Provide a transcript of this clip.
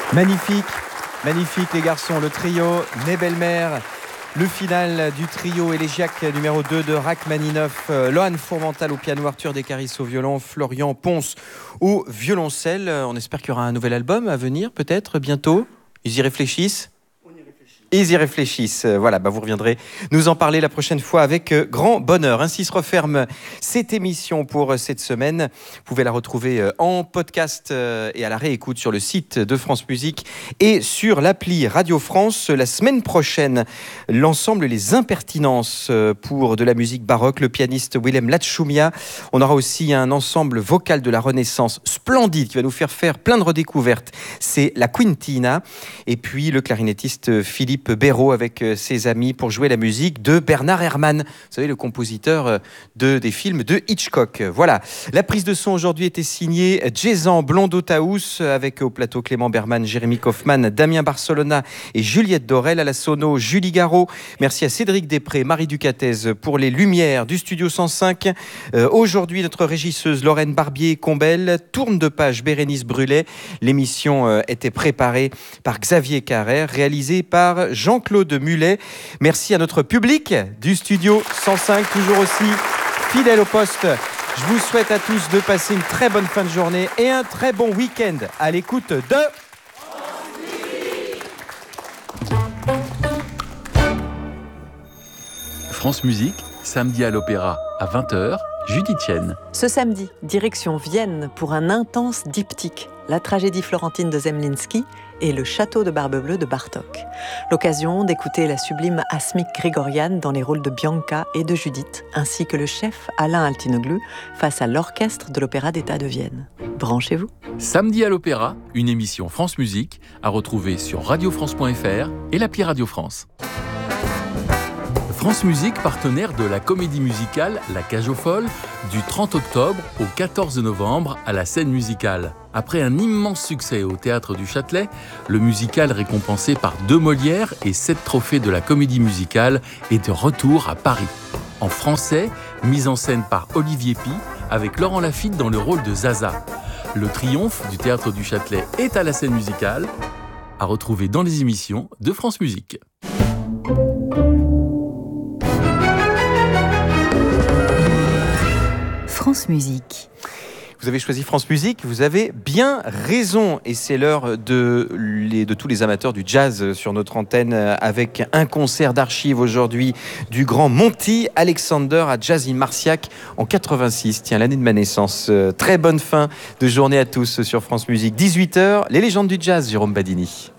Magnifique, magnifique les garçons, le trio Mes Belles-Mères, le final du trio élégiaque numéro 2 de Rachmaninoff, Lohan Fourmental au piano, Arthur Descaris au violon, Florian Ponce au violoncelle. On espère qu'il y aura un nouvel album à venir peut-être bientôt. Ils y réfléchissent. Ils y réfléchissent. Voilà, vous reviendrez nous en parler la prochaine fois avec grand bonheur. Ainsi se referme cette émission pour cette semaine. Vous pouvez la retrouver en podcast et à la réécoute sur le site de France Musique et sur l'appli Radio France. La semaine prochaine, l'ensemble Les Impertinences pour de la musique baroque, le pianiste Willem Latchoumia. On aura aussi un ensemble vocal de la Renaissance splendide qui va nous faire plein de redécouvertes. C'est la Quintina. Et puis le clarinettiste Philippe Béraud avec ses amis pour jouer la musique de Bernard Herrmann, vous savez, le compositeur des films de Hitchcock. Voilà, la prise de son aujourd'hui était signée Jezan Blondeau-Taous avec au plateau Clément Berman, Jérémy Kaufmann, Damien Barcelona et Juliette Dorel, à la sono Julie Garot. Merci à Cédric Després, Marie Ducatez pour les lumières du Studio 105. Aujourd'hui, notre régisseuse Lorraine Barbier-Combel, tourne de page Bérénice Brulet. L'émission était préparée par Xavier Carrère, réalisée par Jean-Claude Mulet. Merci à notre public du Studio 105, toujours aussi fidèle au poste. Je vous souhaite à tous de passer une très bonne fin de journée et un très bon week-end à l'écoute de France Musique, samedi à l'Opéra à 20h, Judith Chen. Ce samedi, direction Vienne pour un intense diptyque, la tragédie florentine de Zemlinsky et le château de Barbe-Bleue de Bartók. L'occasion d'écouter la sublime Asmik Grigorian dans les rôles de Bianca et de Judith, ainsi que le chef Alain Altinoglu face à l'orchestre de l'Opéra d'État de Vienne. Branchez-vous. Samedi à l'Opéra, une émission France Musique à retrouver sur radiofrance.fr et l'appli Radio France. France Musique, partenaire de la comédie musicale La Cage aux Folles, du 30 octobre au 14 novembre à la Scène Musicale. Après un immense succès au Théâtre du Châtelet, le musical récompensé par 2 Molières et 7 trophées de la comédie musicale est de retour à Paris. En français, mise en scène par Olivier Py, avec Laurent Lafitte dans le rôle de Zaza. Le triomphe du Théâtre du Châtelet est à la Scène Musicale, à retrouver dans les émissions de France Musique. France Musique. Vous avez choisi France Musique, vous avez bien raison. Et c'est l'heure de tous les amateurs du jazz sur notre antenne avec un concert d'archives aujourd'hui du grand Monty Alexander à Jazz in Marciac en 86. Tiens, l'année de ma naissance. Très bonne fin de journée à tous sur France Musique. 18h, les légendes du jazz, Jérôme Badini.